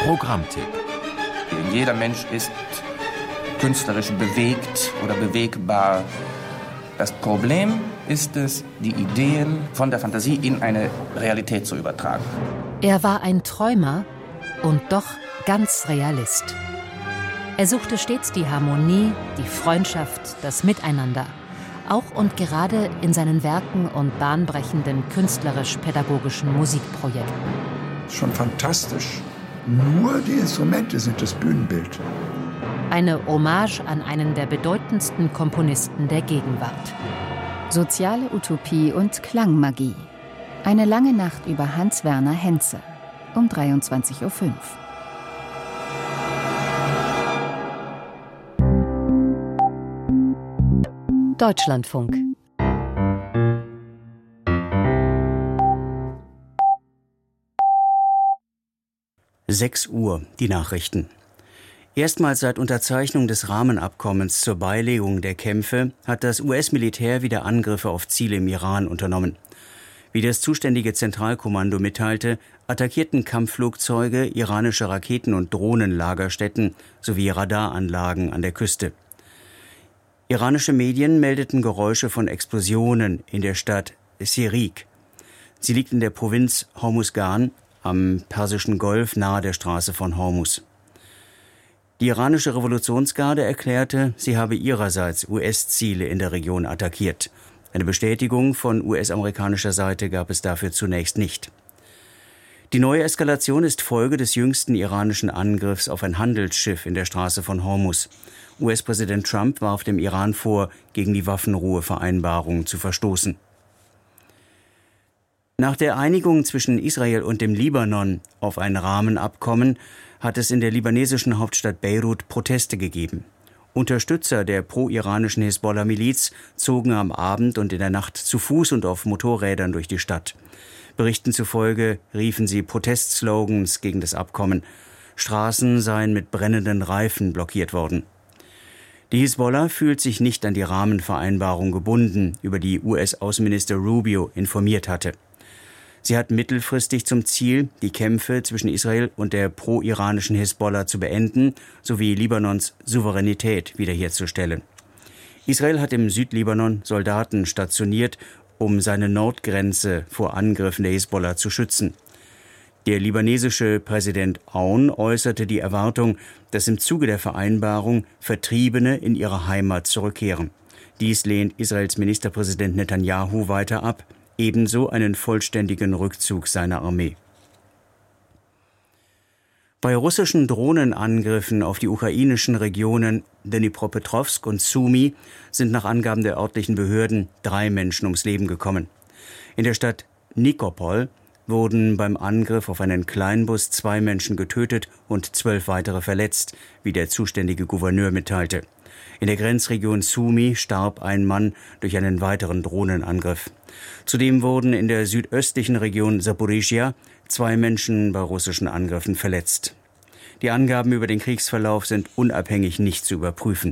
Programmtipp. Jeder Mensch ist künstlerisch bewegt oder bewegbar. Das Problem ist es, die Ideen von der Fantasie in eine Realität zu übertragen. Er war ein Träumer und doch ganz Realist. Er suchte stets die Harmonie, die Freundschaft, das Miteinander. Auch und gerade in seinen Werken und bahnbrechenden künstlerisch-pädagogischen Musikprojekten. Schon fantastisch. Nur die Instrumente sind das Bühnenbild. Eine Hommage an einen der bedeutendsten Komponisten der Gegenwart. Soziale Utopie und Klangmagie. Eine lange Nacht über Hans-Werner Henze. Um 23:05 Uhr. Deutschlandfunk. (6 Uhr), die Nachrichten. Erstmals seit Unterzeichnung des Rahmenabkommens zur Beilegung der Kämpfe hat das US-Militär wieder Angriffe auf Ziele im Iran unternommen. Wie das zuständige Zentralkommando mitteilte, attackierten Kampfflugzeuge iranische Raketen- und Drohnenlagerstätten sowie Radaranlagen an der Küste. Iranische Medien meldeten Geräusche von Explosionen in der Stadt Sirik. Sie liegt in der Provinz Hormuzgan am Persischen Golf nahe der Straße von Hormuz. Die iranische Revolutionsgarde erklärte, sie habe ihrerseits US-Ziele in der Region attackiert. Eine Bestätigung von US-amerikanischer Seite gab es dafür zunächst nicht. Die neue Eskalation ist Folge des jüngsten iranischen Angriffs auf ein Handelsschiff in der Straße von Hormuz. US-Präsident Trump warf dem Iran vor, gegen die Waffenruhevereinbarung zu verstoßen. Nach der Einigung zwischen Israel und dem Libanon auf ein Rahmenabkommen hat es in der libanesischen Hauptstadt Beirut Proteste gegeben. Unterstützer der pro-iranischen Hisbollah-Miliz zogen am Abend und in der Nacht zu Fuß und auf Motorrädern durch die Stadt. Berichten zufolge riefen sie Protestslogans gegen das Abkommen. Straßen seien mit brennenden Reifen blockiert worden. Die Hisbollah fühlt sich nicht an die Rahmenvereinbarung gebunden, über die US-Außenminister Rubio informiert hatte. Sie hat mittelfristig zum Ziel, die Kämpfe zwischen Israel und der pro-iranischen Hisbollah zu beenden, sowie Libanons Souveränität wiederherzustellen. Israel hat im Südlibanon Soldaten stationiert, um seine Nordgrenze vor Angriffen der Hisbollah zu schützen. Der libanesische Präsident Aoun äußerte die Erwartung, dass im Zuge der Vereinbarung Vertriebene in ihre Heimat zurückkehren. Dies lehnt Israels Ministerpräsident Netanyahu weiter ab, ebenso einen vollständigen Rückzug seiner Armee. Bei russischen Drohnenangriffen auf die ukrainischen Regionen Dnipropetrovsk und Sumy sind nach Angaben der örtlichen Behörden 3 Menschen ums Leben gekommen. In der Stadt Nikopol wurden beim Angriff auf einen Kleinbus 2 Menschen getötet und 12 weitere verletzt, wie der zuständige Gouverneur mitteilte. In der Grenzregion Sumy starb ein Mann durch einen weiteren Drohnenangriff. Zudem wurden in der südöstlichen Region Saporizhia 2 Menschen bei russischen Angriffen verletzt. Die Angaben über den Kriegsverlauf sind unabhängig nicht zu überprüfen.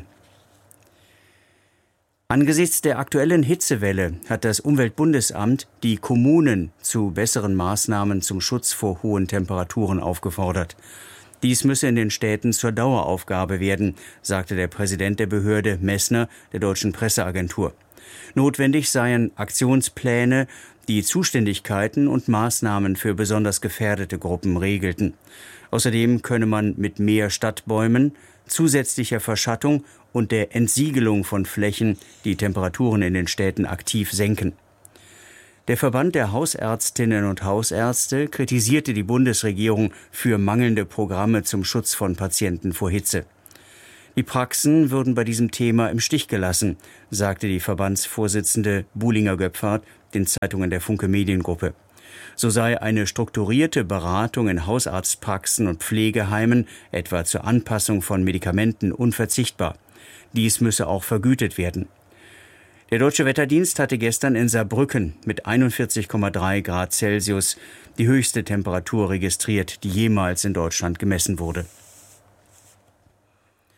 Angesichts der aktuellen Hitzewelle hat das Umweltbundesamt die Kommunen zu besseren Maßnahmen zum Schutz vor hohen Temperaturen aufgefordert. Dies müsse in den Städten zur Daueraufgabe werden, sagte der Präsident der Behörde Messner der Deutschen Presseagentur. Notwendig seien Aktionspläne, die Zuständigkeiten und Maßnahmen für besonders gefährdete Gruppen regelten. Außerdem könne man mit mehr Stadtbäumen, zusätzlicher Verschattung und der Entsiegelung von Flächen die Temperaturen in den Städten aktiv senken. Der Verband der Hausärztinnen und Hausärzte kritisierte die Bundesregierung für mangelnde Programme zum Schutz von Patienten vor Hitze. Die Praxen würden bei diesem Thema im Stich gelassen, sagte die Verbandsvorsitzende Buhlinger-Göpfert den Zeitungen der Funke Mediengruppe. So sei eine strukturierte Beratung in Hausarztpraxen und Pflegeheimen, etwa zur Anpassung von Medikamenten, unverzichtbar. Dies müsse auch vergütet werden. Der Deutsche Wetterdienst hatte gestern in Saarbrücken mit 41,3 Grad Celsius die höchste Temperatur registriert, die jemals in Deutschland gemessen wurde.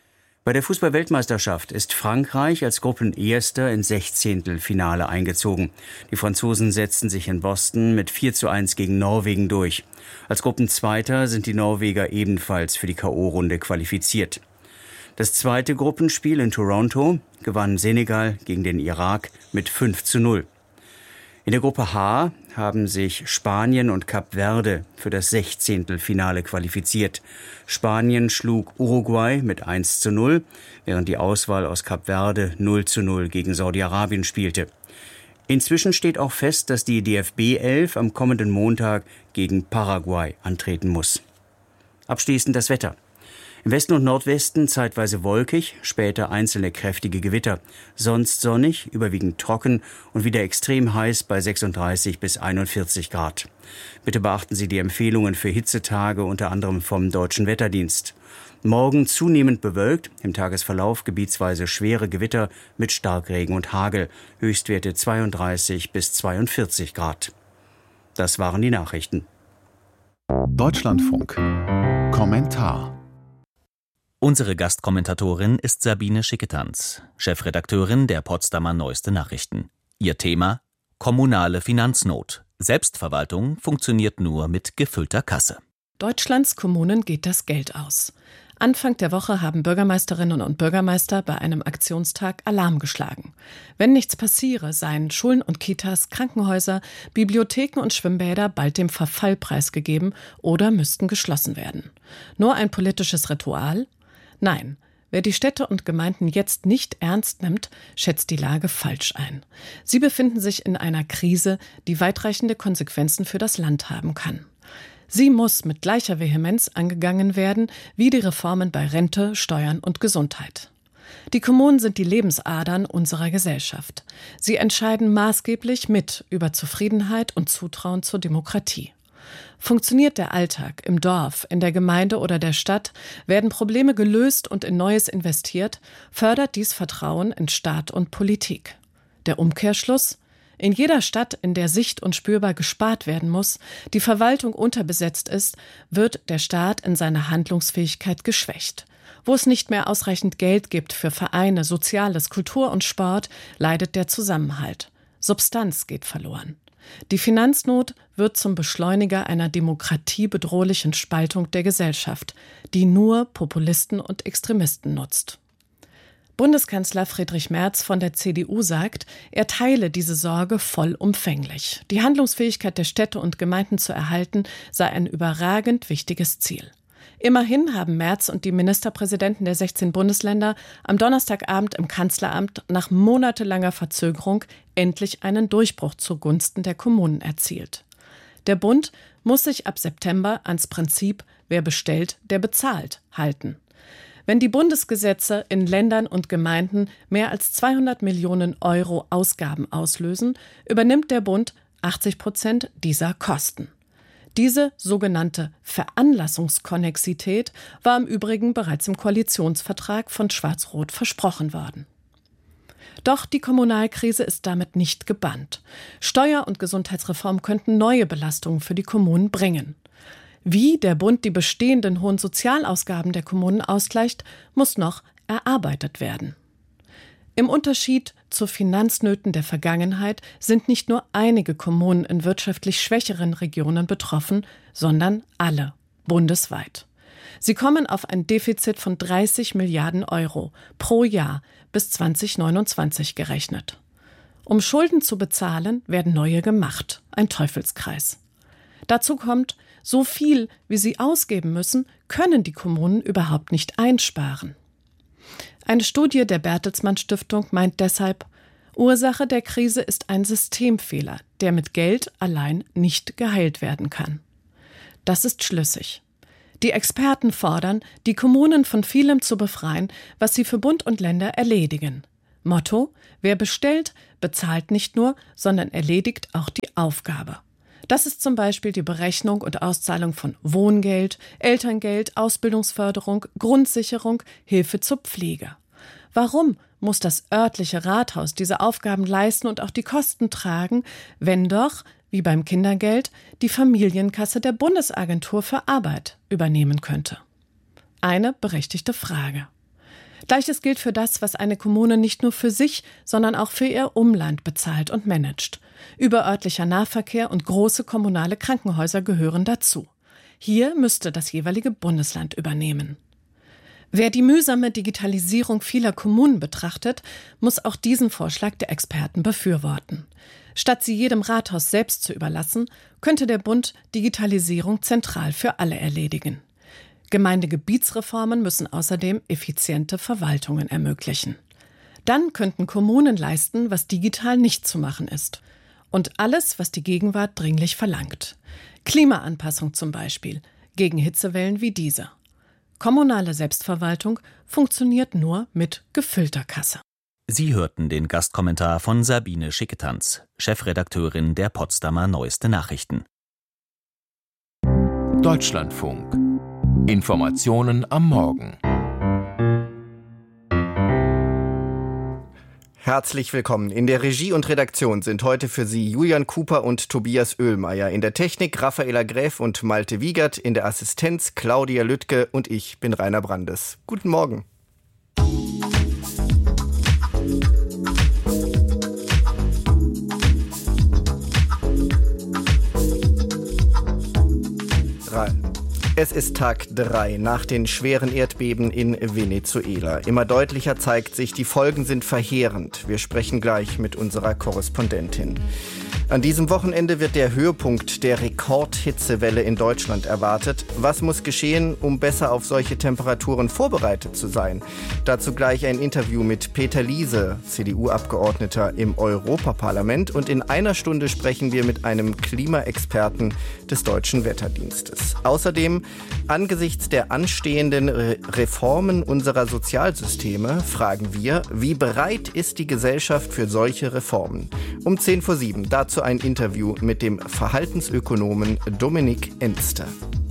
Bei der Fußball-Weltmeisterschaft ist Frankreich als Gruppenerster ins 16. eingezogen. Die Franzosen setzten sich in Boston mit 4:1 gegen Norwegen durch. Als Gruppenzweiter sind die Norweger ebenfalls für die K.O.-Runde qualifiziert. Das zweite Gruppenspiel in Toronto gewann Senegal gegen den Irak mit 5:0. In der Gruppe H haben sich Spanien und Kap Verde für das 16. qualifiziert. Spanien schlug Uruguay mit 1:0, während die Auswahl aus Kap Verde 0:0 gegen Saudi-Arabien spielte. Inzwischen steht auch fest, dass die DFB-11 am kommenden Montag gegen Paraguay antreten muss. Abschließend das Wetter. Im Westen und Nordwesten zeitweise wolkig, später einzelne kräftige Gewitter. Sonst sonnig, überwiegend trocken und wieder extrem heiß bei 36 bis 41 Grad. Bitte beachten Sie die Empfehlungen für Hitzetage, unter anderem vom Deutschen Wetterdienst. Morgen zunehmend bewölkt, im Tagesverlauf gebietsweise schwere Gewitter mit Starkregen und Hagel. Höchstwerte 32 bis 42 Grad. Das waren die Nachrichten. Deutschlandfunk. Kommentar. Unsere Gastkommentatorin ist Sabine Schicketanz, Chefredakteurin der Potsdamer Neueste Nachrichten. Ihr Thema: kommunale Finanznot. Selbstverwaltung funktioniert nur mit gefüllter Kasse. Deutschlands Kommunen geht das Geld aus. Anfang der Woche haben Bürgermeisterinnen und Bürgermeister bei einem Aktionstag Alarm geschlagen. Wenn nichts passiere, seien Schulen und Kitas, Krankenhäuser, Bibliotheken und Schwimmbäder bald dem Verfall preisgegeben oder müssten geschlossen werden. Nur ein politisches Ritual? Nein, wer die Städte und Gemeinden jetzt nicht ernst nimmt, schätzt die Lage falsch ein. Sie befinden sich in einer Krise, die weitreichende Konsequenzen für das Land haben kann. Sie muss mit gleicher Vehemenz angegangen werden wie die Reformen bei Rente, Steuern und Gesundheit. Die Kommunen sind die Lebensadern unserer Gesellschaft. Sie entscheiden maßgeblich mit über Zufriedenheit und Zutrauen zur Demokratie. Funktioniert der Alltag im Dorf, in der Gemeinde oder der Stadt, werden Probleme gelöst und in Neues investiert, fördert dies Vertrauen in Staat und Politik. Der Umkehrschluss: In jeder Stadt, in der sicht- und spürbar gespart werden muss, die Verwaltung unterbesetzt ist, wird der Staat in seiner Handlungsfähigkeit geschwächt. Wo es nicht mehr ausreichend Geld gibt für Vereine, Soziales, Kultur und Sport, leidet der Zusammenhalt. Substanz geht verloren. Die Finanznot wird zum Beschleuniger einer demokratiebedrohlichen Spaltung der Gesellschaft, die nur Populisten und Extremisten nutzt. Bundeskanzler Friedrich Merz von der CDU sagt, er teile diese Sorge vollumfänglich. Die Handlungsfähigkeit der Städte und Gemeinden zu erhalten, sei ein überragend wichtiges Ziel. Immerhin haben Merz und die Ministerpräsidenten der 16 Bundesländer am Donnerstagabend im Kanzleramt nach monatelanger Verzögerung endlich einen Durchbruch zugunsten der Kommunen erzielt. Der Bund muss sich ab September ans Prinzip „Wer bestellt, der bezahlt“ halten. Wenn die Bundesgesetze in Ländern und Gemeinden mehr als 200 Millionen Euro Ausgaben auslösen, übernimmt der Bund 80% dieser Kosten. Diese sogenannte Veranlassungskonnexität war im Übrigen bereits im Koalitionsvertrag von Schwarz-Rot versprochen worden. Doch die Kommunalkrise ist damit nicht gebannt. Steuer- und Gesundheitsreform könnten neue Belastungen für die Kommunen bringen. Wie der Bund die bestehenden hohen Sozialausgaben der Kommunen ausgleicht, muss noch erarbeitet werden. Im Unterschied zu Finanznöten der Vergangenheit sind nicht nur einige Kommunen in wirtschaftlich schwächeren Regionen betroffen, sondern alle, bundesweit. Sie kommen auf ein Defizit von 30 Milliarden Euro pro Jahr bis 2029 gerechnet. Um Schulden zu bezahlen, werden neue gemacht, ein Teufelskreis. Dazu kommt, so viel, wie sie ausgeben müssen, können die Kommunen überhaupt nicht einsparen. Eine Studie der Bertelsmann Stiftung meint deshalb, Ursache der Krise ist ein Systemfehler, der mit Geld allein nicht geheilt werden kann. Das ist schlüssig. Die Experten fordern, die Kommunen von vielem zu befreien, was sie für Bund und Länder erledigen. Motto: Wer bestellt, bezahlt nicht nur, sondern erledigt auch die Aufgabe. Das ist zum Beispiel die Berechnung und Auszahlung von Wohngeld, Elterngeld, Ausbildungsförderung, Grundsicherung, Hilfe zur Pflege. Warum muss das örtliche Rathaus diese Aufgaben leisten und auch die Kosten tragen, wenn doch, wie beim Kindergeld, die Familienkasse der Bundesagentur für Arbeit übernehmen könnte? Eine berechtigte Frage. Gleiches gilt für das, was eine Kommune nicht nur für sich, sondern auch für ihr Umland bezahlt und managt. Überörtlicher Nahverkehr und große kommunale Krankenhäuser gehören dazu. Hier müsste das jeweilige Bundesland übernehmen. Wer die mühsame Digitalisierung vieler Kommunen betrachtet, muss auch diesen Vorschlag der Experten befürworten. Statt sie jedem Rathaus selbst zu überlassen, könnte der Bund Digitalisierung zentral für alle erledigen. Gemeindegebietsreformen müssen außerdem effiziente Verwaltungen ermöglichen. Dann könnten Kommunen leisten, was digital nicht zu machen ist. Und alles, was die Gegenwart dringlich verlangt. Klimaanpassung zum Beispiel, gegen Hitzewellen wie diese. Kommunale Selbstverwaltung funktioniert nur mit gefüllter Kasse. Sie hörten den Gastkommentar von Sabine Schicketanz, Chefredakteurin der Potsdamer Neueste Nachrichten. Deutschlandfunk. Informationen am Morgen. Herzlich willkommen. In der Regie und Redaktion sind heute für Sie Julian Cooper und Tobias Oehlmeier. In der Technik Raffaela Gräf und Malte Wiegert. In der Assistenz Claudia Lüttke und ich bin Rainer Brandes. Guten Morgen. Es ist Tag 3 nach den schweren Erdbeben in Venezuela. Immer deutlicher zeigt sich, die Folgen sind verheerend. Wir sprechen gleich mit unserer Korrespondentin. An diesem Wochenende wird der Höhepunkt der Rekordhitzewelle in Deutschland erwartet. Was muss geschehen, um besser auf solche Temperaturen vorbereitet zu sein? Dazu gleich ein Interview mit Peter Liese, CDU-Abgeordneter im Europaparlament. Und in einer Stunde sprechen wir mit einem Klimaexperten des Deutschen Wetterdienstes. Außerdem, angesichts der anstehenden Reformen unserer Sozialsysteme, fragen wir, wie bereit ist die Gesellschaft für solche Reformen? Um 6:10 dazu ein Interview mit dem Verhaltensökonomen Dominik Enster.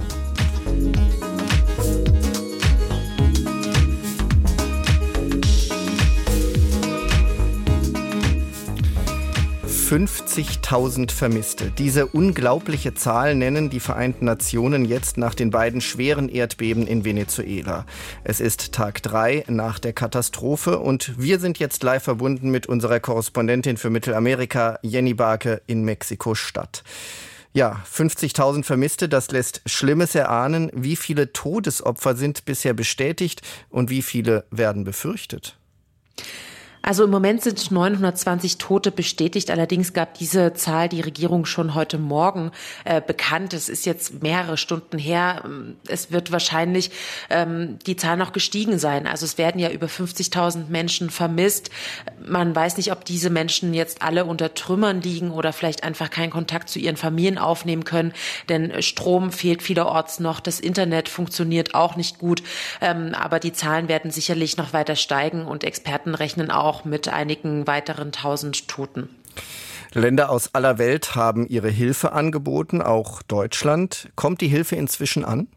»50.000 Vermisste. Diese unglaubliche Zahl nennen die Vereinten Nationen jetzt nach den beiden schweren Erdbeben in Venezuela. Es ist Tag 3 nach der Katastrophe und wir sind jetzt live verbunden mit unserer Korrespondentin für Mittelamerika, Jenny Barke in Mexiko-Stadt. Ja, 50.000 Vermisste, das lässt Schlimmes erahnen. Wie viele Todesopfer sind bisher bestätigt und wie viele werden befürchtet? Also im Moment sind 920 Tote bestätigt. Allerdings gab diese Zahl die Regierung schon heute Morgen bekannt. Es ist jetzt mehrere Stunden her. Es wird wahrscheinlich die Zahl noch gestiegen sein. Also es werden ja über 50.000 Menschen vermisst. Man weiß nicht, ob diese Menschen jetzt alle unter Trümmern liegen oder vielleicht einfach keinen Kontakt zu ihren Familien aufnehmen können. Denn Strom fehlt vielerorts noch. Das Internet funktioniert auch nicht gut. Aber die Zahlen werden sicherlich noch weiter steigen und Experten rechnen auch mit einigen weiteren 1000 Toten. Länder aus aller Welt haben ihre Hilfe angeboten, auch Deutschland. Kommt die Hilfe inzwischen an?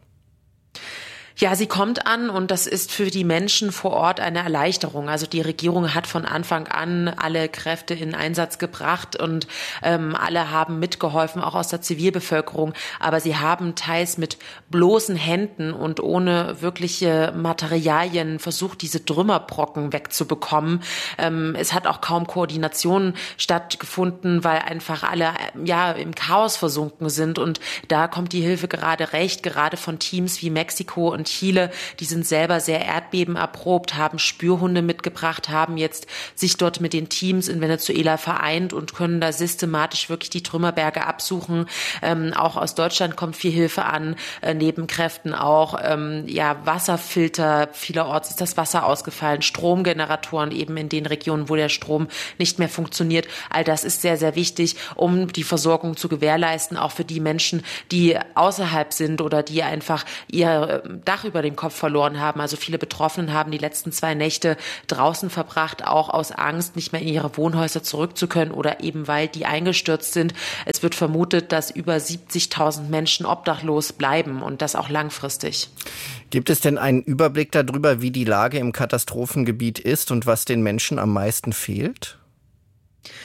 Ja, sie kommt an und das ist für die Menschen vor Ort eine Erleichterung. Also die Regierung hat von Anfang an alle Kräfte in Einsatz gebracht und alle haben mitgeholfen, auch aus der Zivilbevölkerung. Aber sie haben teils mit bloßen Händen und ohne wirkliche Materialien versucht, diese Trümmerbrocken wegzubekommen. Es hat auch kaum Koordination stattgefunden, weil einfach alle im Chaos versunken sind. Und da kommt die Hilfe gerade recht, gerade von Teams wie Mexiko und Chile, die sind selber sehr erdbebenerprobt, haben Spürhunde mitgebracht, haben jetzt sich dort mit den Teams in Venezuela vereint und können da systematisch wirklich die Trümmerberge absuchen. Auch aus Deutschland kommt viel Hilfe an, neben Kräften auch Wasserfilter, vielerorts ist das Wasser ausgefallen, Stromgeneratoren eben in den Regionen, wo der Strom nicht mehr funktioniert. All das ist sehr, sehr wichtig, um die Versorgung zu gewährleisten, auch für die Menschen, die außerhalb sind oder die einfach ihr Dach über dem Kopf verloren haben. Also viele Betroffenen haben die letzten 2 Nächte draußen verbracht, auch aus Angst, nicht mehr in ihre Wohnhäuser zurück zu können oder eben weil die eingestürzt sind. Es wird vermutet, dass über 70.000 Menschen obdachlos bleiben und das auch langfristig. Gibt es denn einen Überblick darüber, wie die Lage im Katastrophengebiet ist und was den Menschen am meisten fehlt?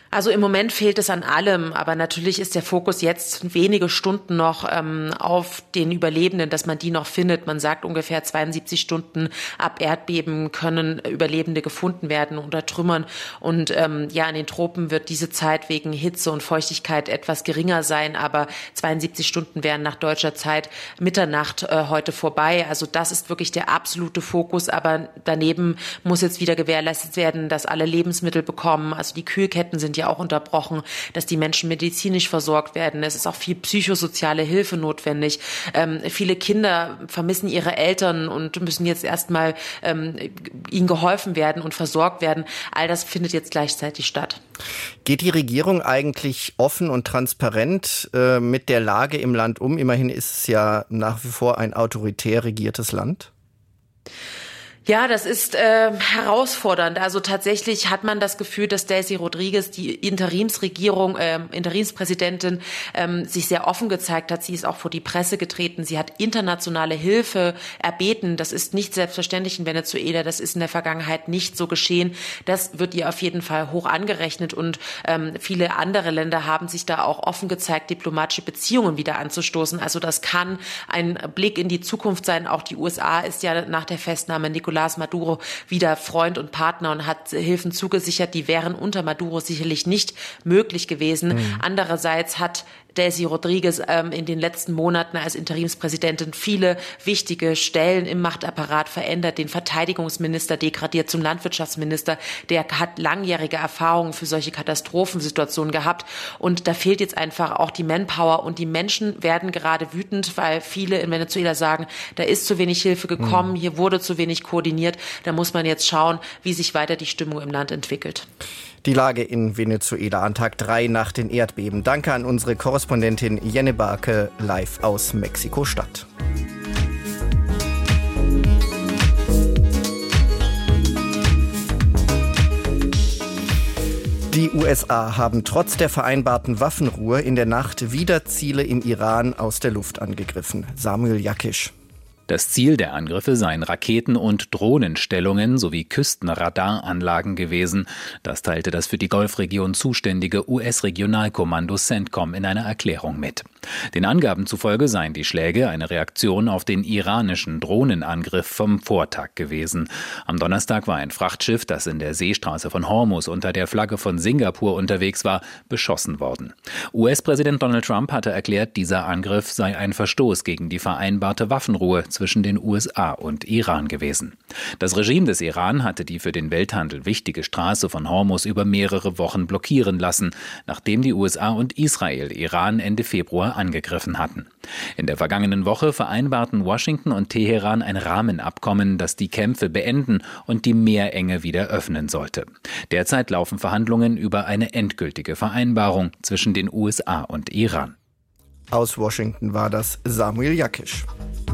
Also im Moment fehlt es an allem, aber natürlich ist der Fokus jetzt wenige Stunden noch auf den Überlebenden, dass man die noch findet. Man sagt, ungefähr 72 Stunden ab Erdbeben können Überlebende gefunden werden unter Trümmern. Und in den Tropen wird diese Zeit wegen Hitze und Feuchtigkeit etwas geringer sein, aber 72 Stunden wären nach deutscher Zeit Mitternacht heute vorbei. Also das ist wirklich der absolute Fokus, aber daneben muss jetzt wieder gewährleistet werden, dass alle Lebensmittel bekommen. Also die Kühlketten sind ja auch unterbrochen, dass die Menschen medizinisch versorgt werden. Es ist auch viel psychosoziale Hilfe notwendig. Viele Kinder vermissen ihre Eltern und müssen jetzt erstmal ihnen geholfen werden und versorgt werden. All das findet jetzt gleichzeitig statt. Geht die Regierung eigentlich offen und transparent mit der Lage im Land um? Immerhin ist es ja nach wie vor ein autoritär regiertes Land. Ja, das ist herausfordernd. Also tatsächlich hat man das Gefühl, dass Delcy Rodriguez, die Interimspräsidentin, sich sehr offen gezeigt hat. Sie ist auch vor die Presse getreten. Sie hat internationale Hilfe erbeten. Das ist nicht selbstverständlich in Venezuela. Das ist in der Vergangenheit nicht so geschehen. Das wird ihr auf jeden Fall hoch angerechnet. Und viele andere Länder haben sich da auch offen gezeigt, diplomatische Beziehungen wieder anzustoßen. Also das kann ein Blick in die Zukunft sein. Auch die USA ist ja nach der Festnahme Nicolás Maduro wieder Freund und Partner und hat Hilfen zugesichert, die wären unter Maduro sicherlich nicht möglich gewesen. Andererseits hat Delcy Rodriguez in den letzten Monaten als Interimspräsidentin viele wichtige Stellen im Machtapparat verändert, den Verteidigungsminister degradiert zum Landwirtschaftsminister, der hat langjährige Erfahrungen für solche Katastrophensituationen gehabt und da fehlt jetzt einfach auch die Manpower und die Menschen werden gerade wütend, weil viele in Venezuela sagen, da ist zu wenig Hilfe gekommen, hier wurde zu wenig koordiniert, da muss man jetzt schauen, wie sich weiter die Stimmung im Land entwickelt. Die Lage in Venezuela an Tag 3 nach den Erdbeben. Danke an unsere Korrespondentin Jenny Barke live aus Mexiko-Stadt. Die USA haben trotz der vereinbarten Waffenruhe in der Nacht wieder Ziele im Iran aus der Luft angegriffen. Samuel Jakisch. Das Ziel der Angriffe seien Raketen- und Drohnenstellungen sowie Küstenradaranlagen gewesen. Das teilte das für die Golfregion zuständige US-Regionalkommando CENTCOM in einer Erklärung mit. Den Angaben zufolge seien die Schläge eine Reaktion auf den iranischen Drohnenangriff vom Vortag gewesen. Am Donnerstag war ein Frachtschiff, das in der Seestraße von Hormuz unter der Flagge von Singapur unterwegs war, beschossen worden. US-Präsident Donald Trump hatte erklärt, dieser Angriff sei ein Verstoß gegen die vereinbarte Waffenruhe zwischen den USA und Iran gewesen. Das Regime des Iran hatte die für den Welthandel wichtige Straße von Hormuz über mehrere Wochen blockieren lassen, nachdem die USA und Israel Iran Ende Februar angegriffen hatten. In der vergangenen Woche vereinbarten Washington und Teheran ein Rahmenabkommen, das die Kämpfe beenden und die Meerenge wieder öffnen sollte. Derzeit laufen Verhandlungen über eine endgültige Vereinbarung zwischen den USA und Iran. Aus Washington war das Samuel Jakisch.